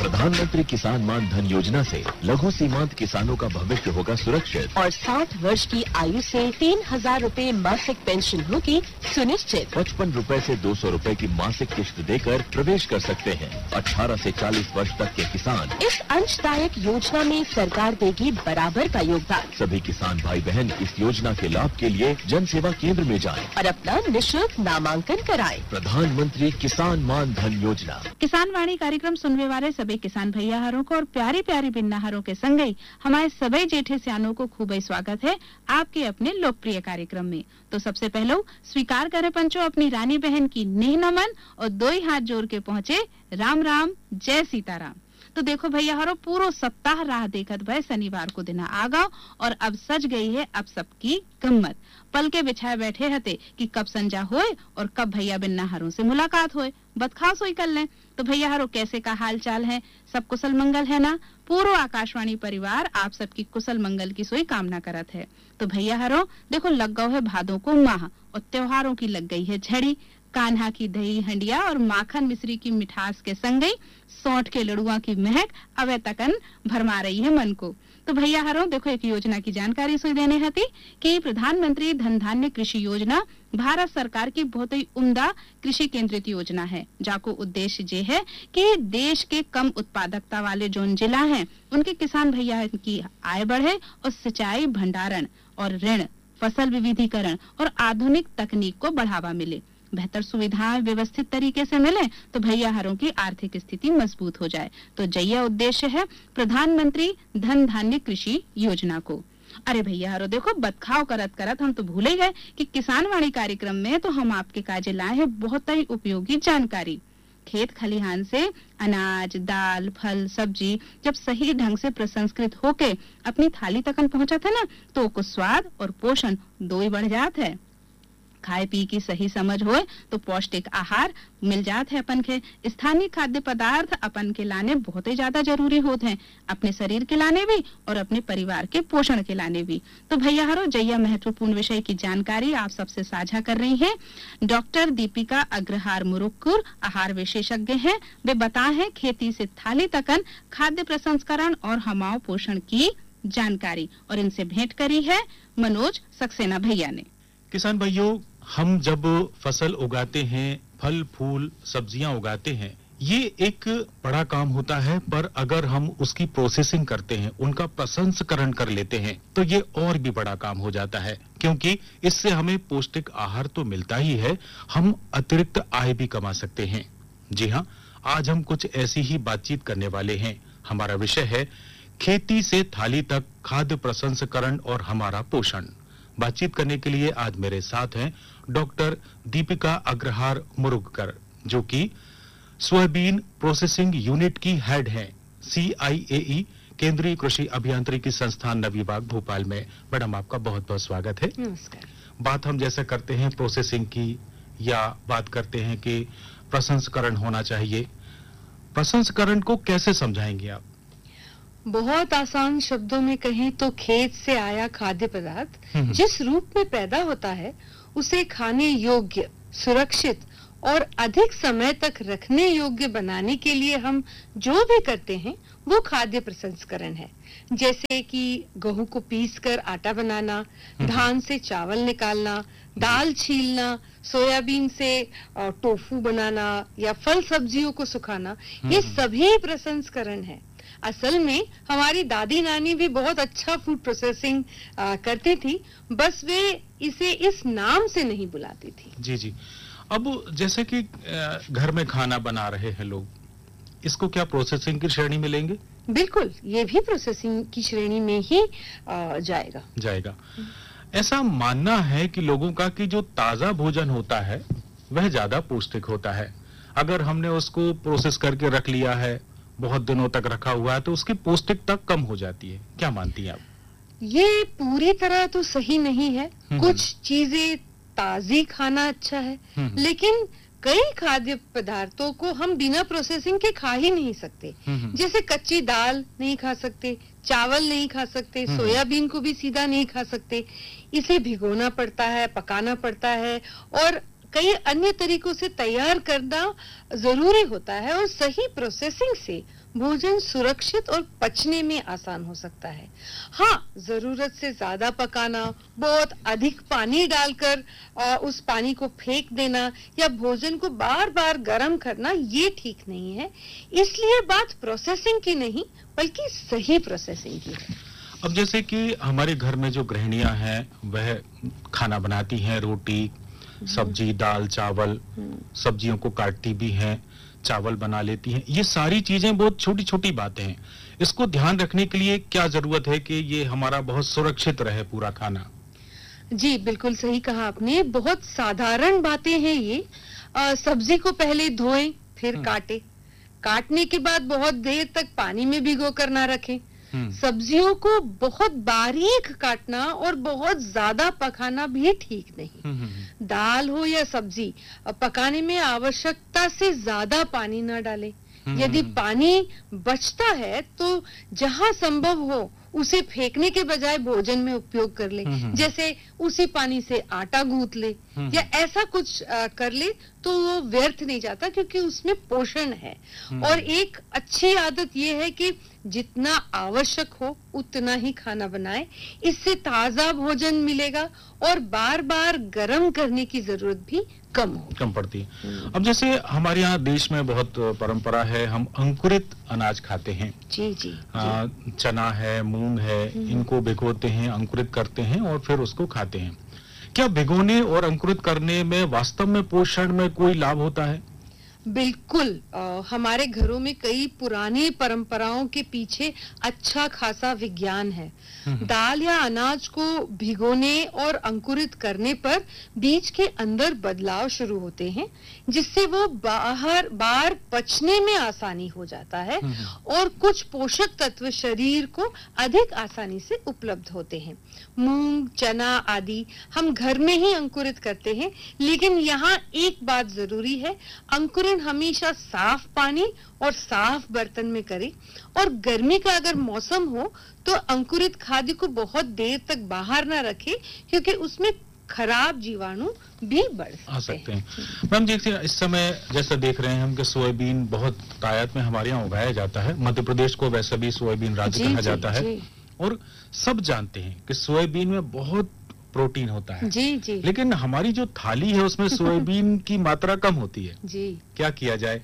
प्रधानमंत्री किसान मान धन योजना से लघु सीमांत किसानों का भविष्य होगा सुरक्षित और 60 वर्ष की आयु से 3,000 रूपए मासिक पेंशन होगी सुनिश्चित। 55 रूपए से 200 रूपए की मासिक किश्त देकर प्रवेश कर सकते हैं। 18 से 40 वर्ष तक के किसान इस अंशदायक योजना में सरकार देगी बराबर का योगदान। सभी किसान भाई बहन इस योजना के लाभ के लिए जन सेवा केंद्र में जाएं और अपना निःशुल्क नामांकन कराएं। प्रधानमंत्री किसान मान धन योजना। किसान वाणी कार्यक्रम सुनने वाले सभी किसान भैयाहारों को और प्यारी प्यारी बिन्नाहारों के संगई हमारे सभी जेठे सियानों को खूब स्वागत है आपके अपने लोकप्रिय कार्यक्रम में। तो सबसे पहले स्वीकार करे पंचो अपनी रानी बहन की नेह नमन और दो ही हाथ जोड़ के पहुँचे राम राम जय सीताराम। तो देखो भैया हरो पूरा सप्ताह राह देखत भय शनिवार को दिन आ गओ और अब सज गई है अब सबकी गम्मत। पल के बिछाए बैठे हते कि कब संजा होए और कब भैया बिन्ना हरों से मुलाकात होए बदखाव सोई कर लें। तो भैया हरो कैसे का हाल चाल है, सब कुशल मंगल है ना? पूरा आकाशवाणी परिवार आप सबकी कुशल मंगल की सोई कामना करत है। तो भैया हरो देखो लग गओ है भादों को माह और त्योहारों की लग गई है झड़ी। कान्हा की दही हंडिया और माखन मिश्री की मिठास के संगई सौंठ के लड़ुआ की महक अवे तकन भरमा रही है मन को। तो भैया हरो देखो एक योजना की जानकारी सुई देने हती कि प्रधानमंत्री धन धान्य कृषि योजना भारत सरकार की बहुत ही उम्दा कृषि केंद्रित योजना है, जाको उद्देश्य ये है कि देश के कम उत्पादकता वाले जोन जिला हैं उनके किसान भैया की आय बढ़े और सिंचाई भंडारण और ऋण फसल विविधीकरण और आधुनिक तकनीक को बढ़ावा मिले, बेहतर सुविधाएं व्यवस्थित तरीके से मिले तो भैया हरों की आर्थिक स्थिति मजबूत हो जाए। तो जय उद्देश्य है प्रधानमंत्री धन धान्य कृषि योजना को। अरे भैया हरो देखो बदखाव करत करत हम तो भूल ही गए कि किसान वाणी कार्यक्रम में तो हम आपके काजे लाए हैं बहुत ही उपयोगी जानकारी। खेत खलिहान से अनाज दाल फल सब्जी जब सही ढंग से प्रसंस्कृत होके अपनी थाली तक पहुंचा था ना तो उसको स्वाद और पोषण दो ही बढ़ जात है। खाए पी की सही समझ होए तो पौष्टिक आहार मिल जात है अपन के। स्थानीय खाद्य पदार्थ अपन के लाने बहुत ही ज्यादा जरूरी होते हैं, अपने शरीर के लाने भी और अपने परिवार के पोषण के लाने भी। तो भैया हरो जया महत्वपूर्ण विषय की जानकारी आप सबसे साझा कर रही हैं डॉक्टर दीपिका अग्रहार मुरुक्कुर आहार विशेषज्ञ हैं। वे बताए हैं खेती से थाली तकन खाद्य प्रसंस्करण और हमाओ पोषण की जानकारी और इनसे भेंट करी है मनोज सक्सेना भैया ने। किसान भाइयों हम जब फसल उगाते हैं फल फूल सब्जियां उगाते हैं ये एक बड़ा काम होता है, पर अगर हम उसकी प्रोसेसिंग करते हैं उनका प्रसंस्करण कर लेते हैं तो ये और भी बड़ा काम हो जाता है, क्योंकि इससे हमें पौष्टिक आहार तो मिलता ही है, हम अतिरिक्त आय भी कमा सकते हैं। जी हाँ, आज हम कुछ ऐसी ही बातचीत करने वाले हैं। हमारा विषय है खेती से थाली तक खाद्य प्रसंस्करण और हमारा पोषण। बातचीत करने के लिए आज मेरे साथ हैं डॉक्टर दीपिका अग्रहार मुरुगकर जो कि सोयाबीन प्रोसेसिंग यूनिट की हेड हैं CIAE केंद्रीय कृषि अभियांत्रिकी संस्थान नवी बाग भोपाल में। मैडम आपका बहुत बहुत स्वागत है। नमस्कार। बात हम जैसा करते हैं प्रोसेसिंग की या बात करते हैं कि प्रसंस्करण होना चाहिए, प्रसंस्करण को कैसे समझाएंगे आप? बहुत आसान शब्दों में कहें तो खेत से आया खाद्य पदार्थ जिस रूप में पैदा होता है उसे खाने योग्य सुरक्षित और अधिक समय तक रखने योग्य बनाने के लिए हम जो भी करते हैं वो खाद्य प्रसंस्करण है। जैसे कि गेहूं को पीसकर आटा बनाना, धान से चावल निकालना, दाल छीलना, सोयाबीन से टोफू बनाना या फल सब्जियों को सुखाना, ये सभी प्रसंस्करण है। असल में हमारी दादी नानी भी बहुत अच्छा फूड प्रोसेसिंग करती थी, बस वे इसे इस नाम से नहीं बुलाती थी। जी जी। अब जैसे कि घर में खाना बना रहे हैं लोग, इसको क्या प्रोसेसिंग की श्रेणी में लेंगे? बिल्कुल, ये भी प्रोसेसिंग की श्रेणी में ही जाएगा। ऐसा मानना है कि लोगों का कि जो ताजा भोजन होता है वह ज्यादा पौष्टिक होता है। अगर हमने उसको प्रोसेस करके रख लिया है, बहुत दिनों तक रखा हुआ है, तो उसकी पौष्टिकता कम हो जाती है। क्या मानती हैं आप? ये पूरी तरह तो सही नहीं है। कुछ चीजें ताजी खाना अच्छा है, लेकिन कई खाद्य पदार्थों को हम बिना प्रोसेसिंग के खा ही नहीं सकते। जैसे कच्ची दाल नहीं खा सकते, चावल नहीं खा सकते, सोयाबीन को भी सीधा नहीं खा सकते। इसे भिगोना पड़ता है, पकाना पड़ता है और कई अन्य तरीकों से तैयार करना जरूरी होता है और सही प्रोसेसिंग से भोजन सुरक्षित और पचने में आसान हो सकता है। हाँ, जरूरत से ज्यादा पकाना, बहुत अधिक पानी डालकर उस पानी को फेंक देना या भोजन को बार बार गर्म करना ये ठीक नहीं है। इसलिए बात प्रोसेसिंग की नहीं बल्कि सही प्रोसेसिंग की है। अब जैसे कि हमारे घर में जो गृहिणियां हैं वह खाना बनाती हैं, रोटी, सब्जी, दाल, चावल, सब्जियों को काटती भी हैं, चावल बना लेती हैं। ये सारी चीजें बहुत छोटी छोटी बातें हैं। इसको ध्यान रखने के लिए क्या जरूरत है कि ये हमारा बहुत सुरक्षित रहे पूरा खाना? जी बिल्कुल सही कहा आपने, बहुत साधारण बातें हैं ये। सब्जी को पहले धोएं, फिर काटें, काटने के बाद बहुत देर तक पानी में भिगो कर ना रखें। सब्जियों को बहुत बारीक काटना और बहुत ज्यादा पकाना भी ठीक नहीं। दाल हो या सब्जी, पकाने में आवश्यकता से ज्यादा पानी ना डालें। यदि पानी बचता है तो जहां संभव हो उसे फेंकने के बजाय भोजन में उपयोग कर ले। जैसे उसी पानी से आटा गूंथ ले या ऐसा कुछ कर ले तो वो व्यर्थ नहीं जाता, क्योंकि उसमें पोषण है। और एक अच्छी आदत ये है कि जितना आवश्यक हो उतना ही खाना बनाएं। इससे ताजा भोजन मिलेगा और बार बार गर्म करने की जरूरत भी कम पड़ती है। अब जैसे हमारे यहाँ देश में बहुत परंपरा है, हम अंकुरित अनाज खाते हैं। जी। चना है, मूंग है, इनको भिगोते हैं, अंकुरित करते हैं और फिर उसको खाते हैं। क्या भिगोने और अंकुरित करने में वास्तव में पोषण में कोई लाभ होता है? बिल्कुल। हमारे घरों में कई पुरानी परंपराओं के पीछे अच्छा खासा विज्ञान है। दाल या अनाज को भिगोने और अंकुरित करने पर बीज के अंदर बदलाव शुरू होते हैं, जिससे वो बार पचने में आसानी हो जाता है और कुछ पोषक तत्व शरीर को अधिक आसानी से उपलब्ध होते हैं। मूंग, चना आदि हम घर में ही अंकुरित करते हैं, लेकिन यहाँ एक बात जरूरी है, अंकुरण हमेशा साफ पानी और साफ बर्तन में करें। और गर्मी का अगर मौसम हो तो अंकुरित खाद्य को बहुत देर तक बाहर ना रखें, क्योंकि उसमें खराब जीवाणु भी बढ़ सकते हैं। मैम देखिए, इस समय जैसा देख रहे हैं हम कि सोयाबीन बहुत तादाद में हमारे यहाँ उगाया जाता है। मध्य प्रदेश को वैसे भी सोयाबीन राज्य कहा जाता है और सब जानते हैं कि सोयाबीन में बहुत प्रोटीन होता है। जी। लेकिन हमारी जो थाली है उसमें सोयाबीन की मात्रा कम होती है। जी। क्या किया जाए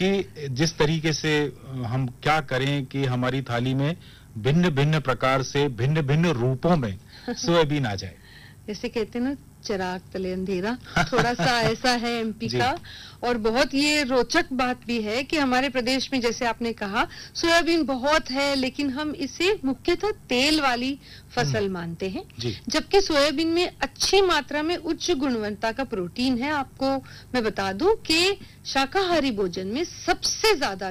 कि जिस तरीके से हम क्या करें कि हमारी थाली में भिन्न भिन्न प्रकार से भिन्न भिन्न रूपों में सोयाबीन आ जाए? जैसे कहते हैं ना, चिराग तले अंधेरा, थोड़ा सा ऐसा है एमपी का। और बहुत ये रोचक बात भी है कि हमारे प्रदेश में, जैसे आपने कहा, सोयाबीन बहुत है, लेकिन हम इसे मुख्यतः तेल वाली फसल मानते हैं, जबकि सोयाबीन में अच्छी मात्रा में उच्च गुणवत्ता का प्रोटीन है। आपको मैं बता दूं कि शाकाहारी भोजन में सबसे ज्यादा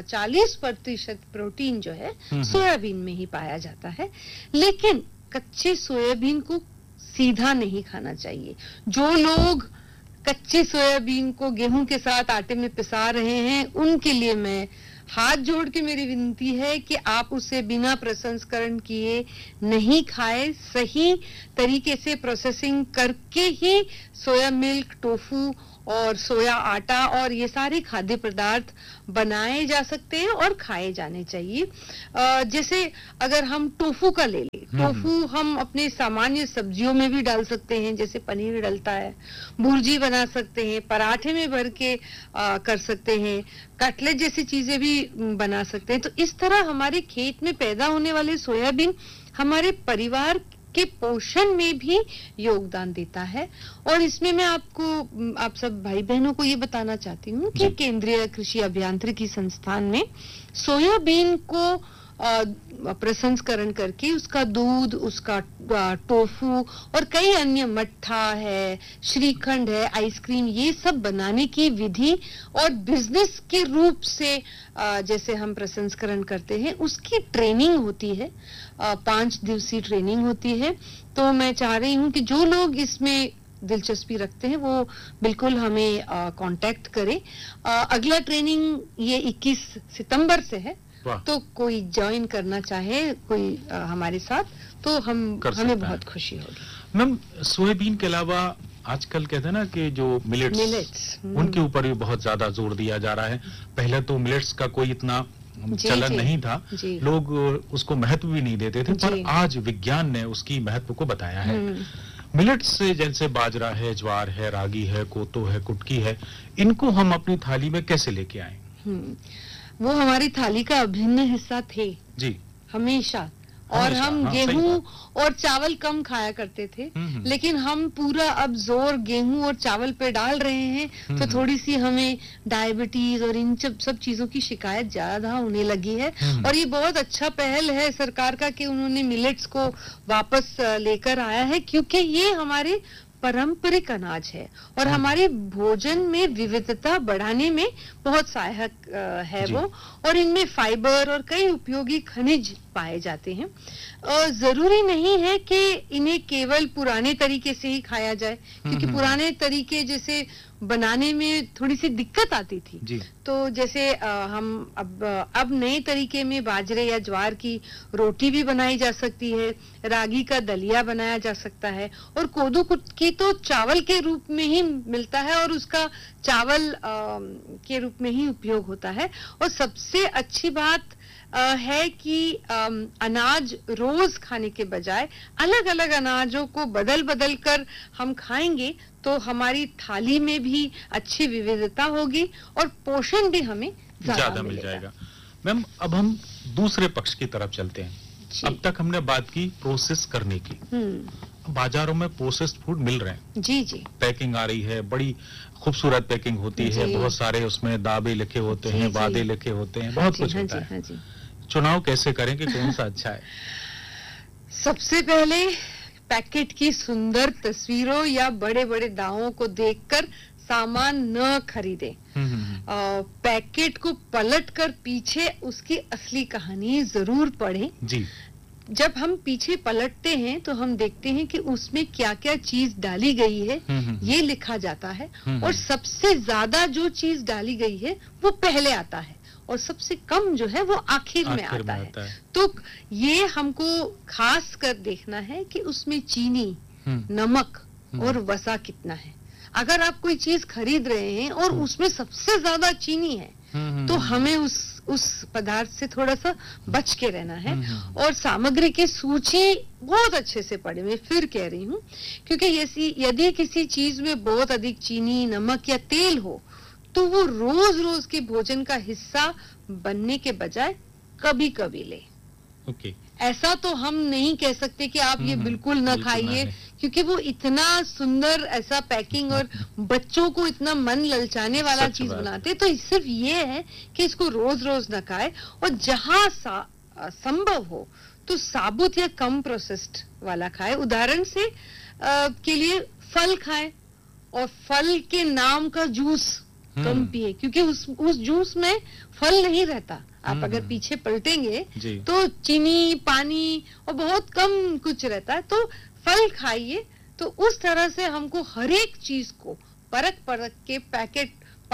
40% प्रोटीन जो है सोयाबीन में ही पाया जाता है। लेकिन कच्चे सोयाबीन को सीधा नहीं खाना चाहिए। जो लोग कच्चे सोयाबीन को गेहूं के साथ आटे में पिसा रहे हैं, उनके लिए मैं हाथ जोड़ के मेरी विनती है कि आप उसे बिना प्रसंस्करण किए नहीं खाएं। सही तरीके से प्रोसेसिंग करके ही सोया मिल्क, टोफू और सोया आटा और ये सारे खाद्य पदार्थ बनाए जा सकते हैं और खाए जाने चाहिए। जैसे अगर हम टोफू का ले लें, टोफू हम अपने सामान्य सब्जियों में भी डाल सकते हैं, जैसे पनीर डलता है, भुर्जी बना सकते हैं, पराठे में भर के कर सकते हैं, कटलेट जैसी चीजें भी बना सकते हैं। तो इस तरह हमारे खेत में पैदा होने वाले सोयाबीन हमारे परिवार के पोषण में भी योगदान देता है। और इसमें मैं आप सब भाई बहनों को ये बताना चाहती हूँ कि केंद्रीय कृषि अभियांत्रिकी संस्थान में सोयाबीन को प्रसंस्करण करके उसका दूध, उसका टोफू और कई अन्य मट्ठा है, श्रीखंड है, आइसक्रीम, ये सब बनाने की विधि और बिजनेस के रूप से जैसे हम प्रसंस्करण करते हैं, उसकी ट्रेनिंग होती है। 5 दिवसीय ट्रेनिंग होती है। तो मैं चाह रही हूँ कि जो लोग इसमें दिलचस्पी रखते हैं वो बिल्कुल हमें कांटेक्ट करें। अगला ट्रेनिंग ये 21 सितंबर से है, तो कोई ज्वाइन करना चाहे कोई हमारे साथ, तो हमें बहुत खुशी होगी। मैम, सोयाबीन के अलावा आजकल कहते हैं ना कि जो मिलेट्स मिलेट्स उनके ऊपर भी बहुत ज्यादा जोर दिया जा रहा है। पहले तो मिलेट्स का कोई इतना चलन जी, नहीं था, जी। लोग उसको महत्व भी नहीं देते थे, पर जी। आज विज्ञान ने उसकी महत्व को बताया है। मिलेट्स से जैसे बाजरा है, ज्वार है, रागी है, कोतो है, कुटकी है, इनको हम अपनी थाली में कैसे लेके आए? वो हमारी थाली का अभिन्न हिस्सा थे जी, हमेशा। और हमेशा, हम हाँ, सही गेहूं और चावल कम खाया करते थे, लेकिन हम पूरा अब जोर गेहूं और चावल पे डाल रहे हैं, तो थोड़ी सी हमें डायबिटीज और इन सब चीजों की शिकायत ज्यादा होने लगी है। और ये बहुत अच्छा पहल है सरकार का कि उन्होंने मिलेट्स को वापस लेकर आया है, क्योंकि ये हमारे पारंपरिक अनाज है और हमारे भोजन में विविधता बढ़ाने में बहुत सहायक है जी। वो। और इनमें फाइबर और कई उपयोगी खनिज पाए जाते हैं। और जरूरी नहीं है कि इन्हें केवल पुराने तरीके से ही खाया जाए, क्योंकि पुराने तरीके जैसे बनाने में थोड़ी सी दिक्कत आती थी। जी। तो जैसे हम अब नए तरीके में बाजरे या ज्वार की रोटी भी बनाई जा सकती है, रागी का दलिया बनाया जा सकता है, और कोदो की तो चावल के रूप में ही मिलता है और उसका चावल के रूप में ही उपयोग होता है। और सबसे अच्छी बात है कि अनाज रोज खाने के बजाय अलग अलग अनाजों को बदल बदल कर हम खाएंगे तो हमारी थाली में भी अच्छी विविधता होगी और पोषण भी हमें ज्यादा मिल जाएगा। मैम, अब हम दूसरे पक्ष की तरफ चलते हैं। अब तक हमने बात की प्रोसेस करने की। बाजारों में प्रोसेस्ड फूड मिल रहे हैं, जी जी, पैकिंग आ रही है, बड़ी खूबसूरत पैकिंग होती है, बहुत सारे उसमें दावे लिखे होते हैं, वादे लिखे होते हैं, बहुत कुछ होता है। चुनाव कैसे करें कि कौन सा अच्छा है? सबसे पहले पैकेट की सुंदर तस्वीरों या बड़े बड़े दावों को देखकर सामान न खरीदें। पैकेट को पलटकर पीछे उसकी असली कहानी जरूर पढ़ें। जी। जब हम पीछे पलटते हैं तो हम देखते हैं कि उसमें क्या क्या चीज डाली गई है, ये लिखा जाता है। और सबसे ज्यादा जो चीज डाली गई है वो पहले आता है और सबसे कम जो है वो आखिर में आता है। तो ये हमको खास कर देखना है कि उसमें चीनी, नमक और वसा कितना है। अगर आप कोई चीज खरीद रहे हैं और उसमें सबसे ज्यादा चीनी है तो हमें उस पदार्थ से थोड़ा सा बच के रहना है। और सामग्री की सूची बहुत अच्छे से पढ़े, मैं फिर कह रही हूँ, क्योंकि यदि किसी चीज में बहुत अधिक चीनी, नमक या तेल हो तो वो रोज रोज के भोजन का हिस्सा बनने के बजाय कभी कभी ले। ओके। ऐसा तो हम नहीं कह सकते कि आप ये बिल्कुल न खाइए, क्योंकि वो इतना सुंदर ऐसा पैकिंग और बच्चों को इतना मन ललचाने वाला चीज बनाते, तो सिर्फ ये है कि इसको रोज रोज न खाए। और जहां संभव हो तो साबुत या कम प्रोसेस्ड वाला खाए। उदाहरण से के लिए फल खाए और फल के नाम का जूस कम पिए, क्योंकि उस जूस में फल नहीं रहता। आप अगर पीछे पलटेंगे तो चीनी, पानी और बहुत कम कुछ रहता है। तो फल खाइए। तो उस तरह से हमको हर एक चीज को परख के पैकेट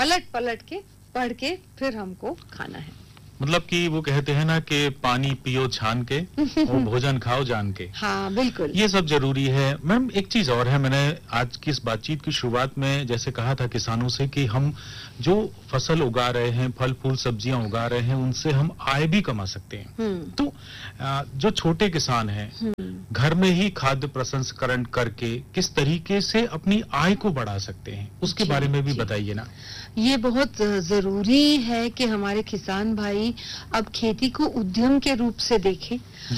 पलट के पढ़ के फिर हमको खाना है। मतलब कि वो कहते हैं ना कि पानी पियो छान के और भोजन खाओ जान के। हाँ बिल्कुल, ये सब जरूरी है। मैम, एक चीज और है, मैंने आज की इस बातचीत की शुरुआत में जैसे कहा था किसानों से कि हम जो फसल उगा रहे हैं, फल फूल सब्जियां उगा रहे हैं, उनसे हम आय भी कमा सकते हैं। तो जो छोटे किसान हैं घर में ही खाद्य प्रसंस्करण करके किस तरीके से अपनी आय को बढ़ा सकते हैं, उसके बारे में भी बताइए ना। ये बहुत जरूरी है कि हमारे किसान भाई अब खेती को उद्यम के रूप से देखें।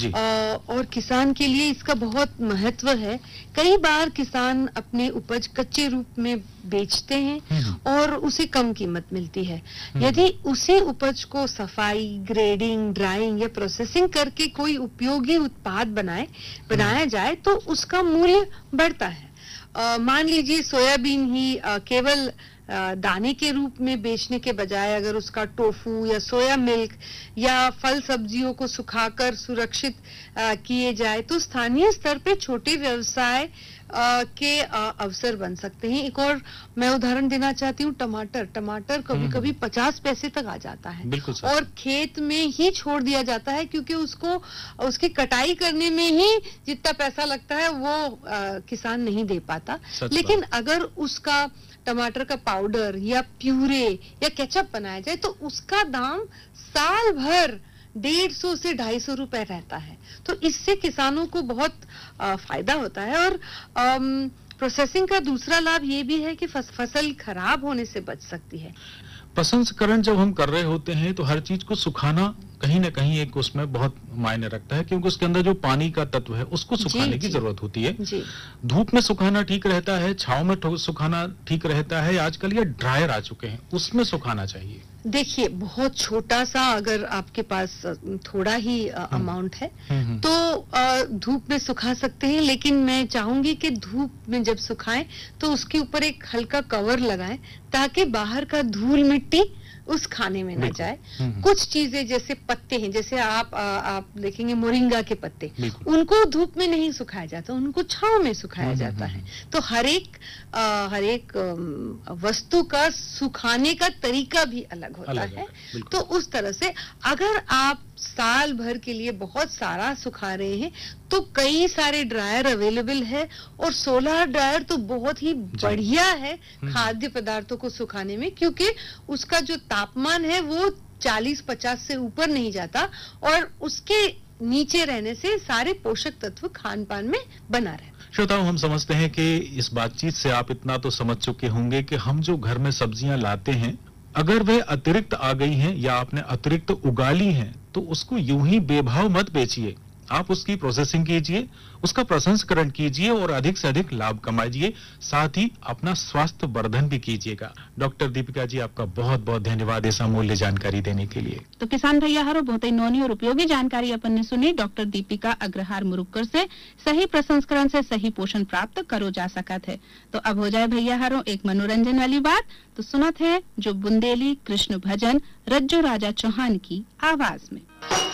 और किसान के लिए इसका बहुत महत्व है। कई बार किसान अपने उपज कच्चे रूप में बेचते हैं और उसे कम कीमत मिलती है। यदि उसी उपज को सफाई, ग्रेडिंग, ड्राइंग या प्रोसेसिंग करके कोई उपयोगी उत्पाद बनाया जाए तो उसका मूल्य बढ़ता है। मान लीजिए सोयाबीन ही केवल दाने के रूप में बेचने के बजाय अगर उसका टोफू या सोया मिल्क या फल सब्जियों को सुखाकर सुरक्षित किए जाए तो स्थानीय स्तर पे छोटे व्यवसाय के अवसर बन सकते हैं। एक और मैं उदाहरण देना चाहती हूँ, टमाटर कभी कभी 50 पैसे तक आ जाता है और खेत में ही छोड़ दिया जाता है क्योंकि उसको उसकी कटाई करने में ही जितना पैसा लगता है वो किसान नहीं दे पाता। लेकिन अगर उसका टमाटर का पाउडर या प्यूरे या केचप बनाया जाए तो उसका दाम साल भर 150 से 250 रुपए रहता है। तो इससे किसानों को बहुत फायदा होता है। और प्रोसेसिंग का दूसरा लाभ ये भी है कि फसल खराब होने से बच सकती है। प्रसंस्करण जब हम कर रहे होते हैं तो हर चीज को सुखाना कहीं ना कहीं एक उसमें बहुत मायने रखता है, क्योंकि उसके अंदर जो पानी का तत्व है उसको सुखाने की जरूरत होती है। धूप में सुखाना ठीक रहता है, छांव में सुखाना ठीक रहता है, आजकल ये ड्रायर आ चुके हैं उसमें सुखाना चाहिए। देखिए, बहुत छोटा सा अगर आपके पास थोड़ा ही अमाउंट है तो धूप में सुखा सकते हैं, लेकिन मैं चाहूंगी कि धूप में जब सुखाएं तो उसके ऊपर एक हल्का कवर लगाएं ताकि बाहर का धूल मिट्टी उस खाने में ना जाए। कुछ चीजें जैसे पत्ते हैं, जैसे आप देखेंगे मोरिंगा के पत्ते, उनको धूप में नहीं सुखाया जाता, उनको छांव में सुखाया जाता है। तो हर एक वस्तु का सुखाने का तरीका भी अलग होता है। तो उस तरह से अगर आप साल भर के लिए बहुत सारा सुखा रहे हैं तो कई सारे ड्रायर अवेलेबल है और सोलर ड्रायर तो बहुत ही बढ़िया है खाद्य पदार्थों को सुखाने में, क्योंकि उसका जो तापमान है वो 40-50 से ऊपर नहीं जाता और उसके नीचे रहने से सारे पोषक तत्व खान पान में बना रहे। श्रोताओं, हम समझते हैं कि इस बातचीत से आप इतना तो समझ चुके होंगे कि हम जो घर में सब्जियां लाते हैं अगर वे अतिरिक्त आ गई हैं या आपने अतिरिक्त उगा ली हैं तो उसको यूं ही बेभाव मत बेचिए। आप उसकी प्रोसेसिंग कीजिए, उसका प्रसंस्करण कीजिए और अधिक से अधिक लाभ कमाइए, साथ ही अपना स्वास्थ्य वर्धन भी कीजिएगा। डॉक्टर दीपिका जी, आपका बहुत बहुत धन्यवाद इस अमूल्य जानकारी देने के लिए। तो किसान भैया हरो बहुत ही नौनी और उपयोगी जानकारी अपन ने सुनी डॉक्टर दीपिका अग्रहार मुरुक्कर से। सही प्रसंस्करण से सही पोषण प्राप्त करो जा सकत है। तो अब हो जाए भैया हरो एक मनोरंजन वाली बात, तो सुनत है जो बुंदेली कृष्ण भजन रज्जो राजा चौहान की आवाज में।